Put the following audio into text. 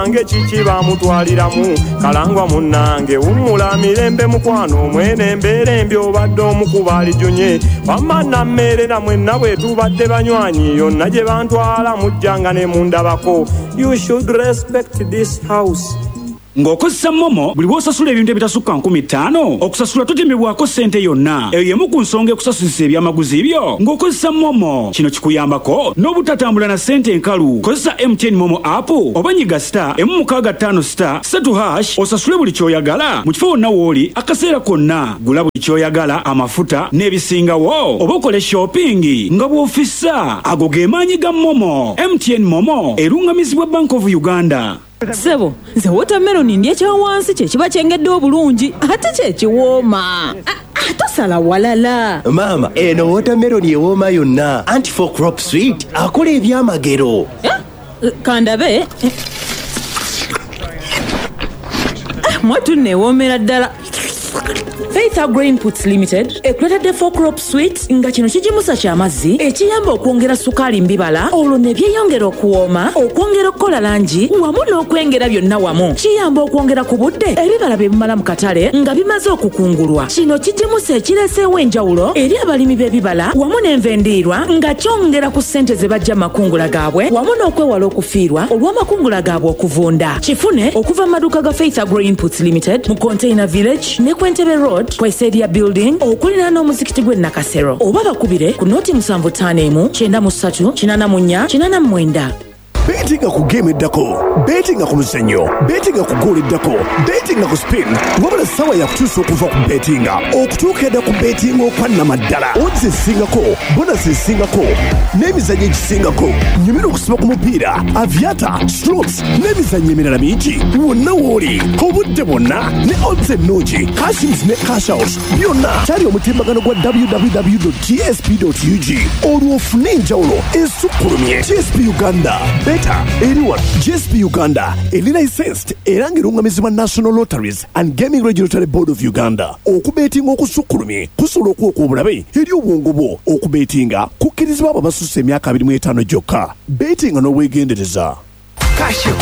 Ange chichi bamutwaliramu kalangwa munnange umula mirembe mukwano mwene mbere mbyo baddo mukubali junye wamana mmere na mwenna bwetu badde banywanyi yonna gye bantwala mujjanga ne mundabako. You should respect this house. Ng'okozesa Momo buli bw'osasula ebintu ebitasukka 15,000 okusasula totemebwako ssente yonna. Eyo yemu ku nsonga ekusasulisa ebyamaguzi byo ng'okozesa Momo. Kino kikuyambako n'obutatambula na ssente enkalu. Kozesa MTN Momo app oba nyiga *165*3# osasule buli ky'oyagala mu kifo wonna w'oli akaseera konna. Gula buli ky'oyagala, amafuta n'ebisingawo oba okole shopping nga bw'ofissa. Ago ge maanyi ga Momo. MTN Momo erungamizibwa Bank of Uganda. Sebo, nze watermelon ndye kya wansi kye kiba kyengedde obulungi ate kye kiwooma. Tosala walala. Mama, eno watermelon ewooma yonna. Anti-4 crop sweet akola ebyamagero. Kandabe. Mwatu newoomera ddala. Faith Agro Inputs Limited ekuleta 4 crop sweet nga kino kijimusa ky'amazzi ekiyamba okwongera sukali mbibala olwo ne byeyongera okuwooma okwongera okukola langi wamu n'okwengera byonna wamu. Kiyamba okwongera ku budde ebibala bye bimala mu katale nga bimaze okukungulwa. Kino kijimusa ekireeseewo enjawulo eri abalimi b'ebibala wamu n'envendiirwa nga kyongera ku ssente ze bajja makungula gaabwe wamu n'okwewala okufiirwa olw'amakungula gaabwe okuvunda. Kifune okuva mu maduuka ga Faith Agro Inputs Limited mu Container Village ne Kwentebe Road Kwesedia Building okulina n'omuzikiti gwe Nakasero oba bakubire ku noti 751 93 84 89. Betting ku game eddako, betting ku muzannyo, betting ku goal eddako, betting ku spin. Wabula sawa ya kutuusa okuva ku betting okutuuka edda ku betting okwanna maddala. Odds ezisingako, bonus ezisingako, n'emizannyo egisingako. Nyumira okusiba ku mupiira, aviator, slots, n'emizannyo emirala mingi. Wonna w'oli, obudde bwonna, ne odds ennungi, cashins ne cash out. Byonna kyali omutimbagano gwa www.gsp.ug. Olwo ofune enjawulo esukkulumye. GSP Uganda. Beta, anyone, GSP Uganda, a licensed, erangirungamizibwa National Lotteries and Gaming Regulatory Board of Uganda. Okubetinga okusukulumye, kusobola okubulabe, eri obwongo bwo, okubetinga, kukkirizibwa abasusse emyaka 25 gyokka. Betinga n'obwegendereza.